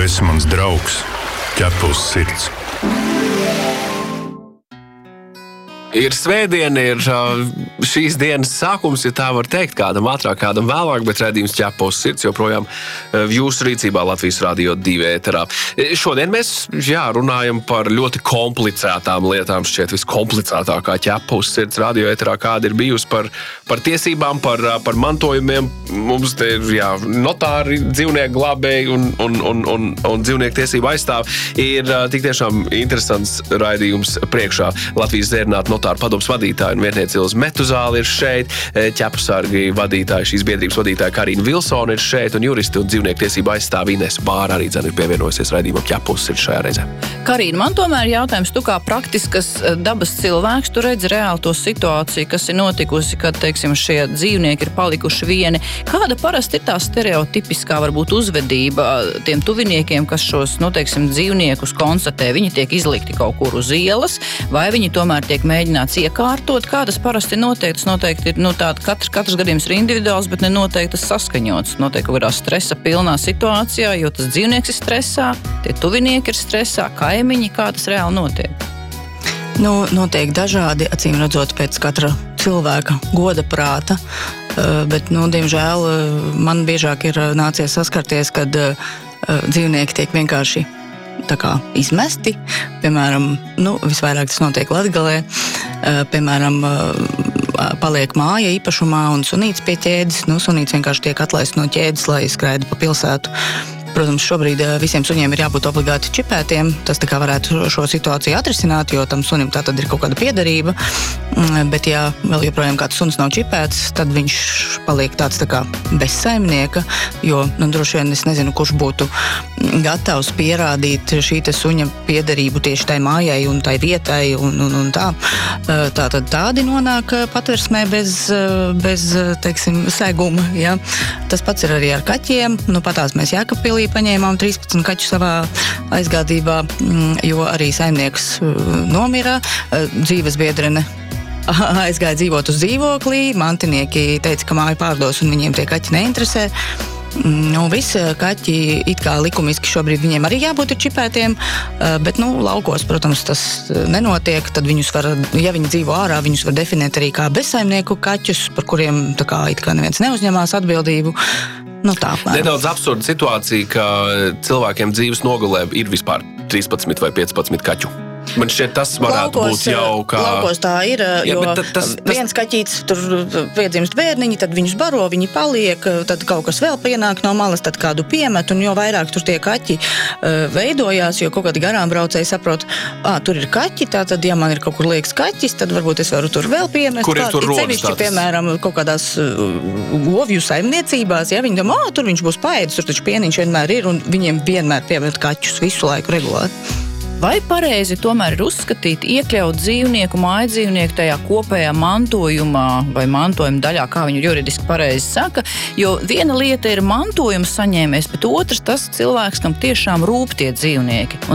esi mans draugs, ķepus sirds. Ir svētdiena, ir šīs dienas sākums, ja tā var teikt, kādam ātrāk, kādam vēlāk, bet redzījums ķepos sirds joprojām jūsu rīcībā Latvijas Radio 2 ēterā. Šodien mēs runājam par ļoti komplicētām lietām, šķiet viskomplicētākā ķepos sirds radio ēterā, kāda ir bijusi par tiesībām, par mantojumiem. Mums te ir notāri, dzīvnieku glābēji un dzīvnieku tiesību aizstāvi. Ir tik tiešām interesants raidījums priekšā. Latvijas Zērnātu notāru padomes vadītāja un vietniece Ilze Metuzāle ir šeit, ķepusargi vadītāja, šīs biedrības vadītāja Karina Vilsone ir šeit un juristi un dzīvnieku tiesību aizstāve Ines Bāra arī ir pievienojusies raidījumam ķepus ir šajā reizē. Karina, man tomēr jautājums, tu kā praktiskas dabas cilvēks, tu redzi reāli to situāciju, kas ir notikusi, kad, teiksim, šie dzīvnieki ir palikuši vieni. Kāda parasti ir tā stereotipiskā varbūt uzvedība tiem tuviniekiem, kas šos, dzīvniekus konstatē? Viņi tiek izlikti kaut kur uz ielas, vai viņi tomēr tiek mēģināts iekārtot? Kā tas parasti notiek? Tas noteikti ir, katrs gadījums ir individuāls, bet nenoteikti tas saskaņots. Noteikti kaut kādā stresa pilnā situācijā, jo tas dzīvnieks ir stresā, tie tuvinieki ir stresā, kaimiņi, kā tas reāli notiek? Notiek dažādi, acīm redzot pēc katra cilvēka goda prāta, bet, diemžēl, man biežāk ir nācies saskarties, kad dzīvnieki tiek vienkārši tā kā izmesti. Piemēram, visvairāk tas notiek Latgalē, piemēram, paliek māja īpašumā un sunīts pie ķēdes. Sunīts vienkārši tiek atlaists no ķēdes, lai skraida pa pilsētu. Protams, šobrīd visiem suņiem ir jābūt obligāti čipētiem. Tas tā kā varētu šo situāciju atrisināt, jo tam sunim tā tad ir kaut kāda piederība. Bet, ja vēl joprojām kāds suns nav čipēts, tad viņš paliek tāds tā kā bez saimnieka, jo, droši vien es nezinu, kurš būtu gatavs pierādīt šī te suņa piederību tieši tai mājai un tai vietai un tā. Tātad tādi nonāk patversmē bez teiksim, seguma, ja. Tas pats ir arī ar kaķiem. Patās mēs Jēkabpilī paņēmām 13 kaķu savā aizgādībā, jo arī saimnieks nomira, dzīves biedrene aizgāja dzīvot uz dzīvoklī, mantinieki teica, ka māju pārdos un viņiem tie kaķi neinteresē. Visi kaķi it kā likumiski šobrīd viņiem arī jābūt ir čipētiem, bet, laukos, protams, tas nenotiek, tad viņus var, ja viņi dzīvo ārā, viņus var definēt arī kā bezsaimnieku kaķus, par kuriem tā kā it kā neviens neuzņemās atbildību. Nedaudz absurda situācija, ka cilvēkiem dzīves nogalē ir vispār 13 vai 15 kaķu. Man šķiet, tas varētu būt jau kā... Laukos tā ir, jo viens kaķītis tur piedzimst bērniņi, tad viņus baro, viņi paliek, tad kaut kas vēl pienāk no malas, tad kādu piemet, un jo vairāk tur tie kaķi veidojās, jo kaut kādi garām braucēji saprot, tur ir kaķi, tātad, ja man ir kaut kur liekas kaķis, tad varbūt es varu tur vēl piemest. Kur ir tur rodas tāds? Piemēram, kaut kādās govju saimniecībās, ja viņi domā, tur viņš būs paēdis, tur taču pieniņš vienmēr ir, un viņiem vienmēr piemet kaķus visu laiku regulāri. Vai pareizi tomēr ir uzskatīt, iekļaut dzīvnieku, mājdzīvnieku tajā kopējā mantojumā vai mantojuma daļā, kā viņu juridiski pareizi saka, jo viena lieta ir mantojuma saņēmējs, bet otrs tas cilvēks, kam tiešām rūp tie dzīvnieki.